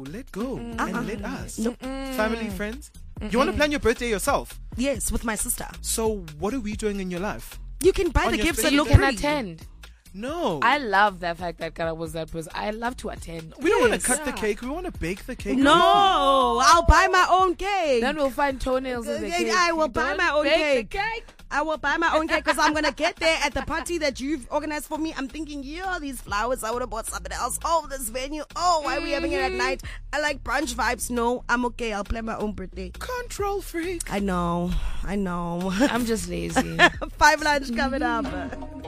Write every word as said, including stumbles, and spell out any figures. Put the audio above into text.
let go Uh-uh. and let us. Nope. Family, friends. You want to plan your birthday yourself? Yes, with my sister. So what are we doing in your life? You can buy On the your gifts face. and You look You can pretty. attend. No. I love the fact that Kara was that person. I love to attend. we don't want Yes. to cut the cake. We want to bake the cake. No, I'll buy my own cake. Then we'll find toenails in the Yeah, cake. I will You buy don't my own bake the cake. cake. I will buy my own cake because I'm going to get there at the party that you've organized for me. I'm thinking, yeah, these flowers, I would have bought something else. Oh, this venue. Oh, why are we having it at night? I like brunch vibes. No, I'm okay. I'll plan my own birthday. Control freak. I know. I know. I'm just lazy. Five lunch coming up.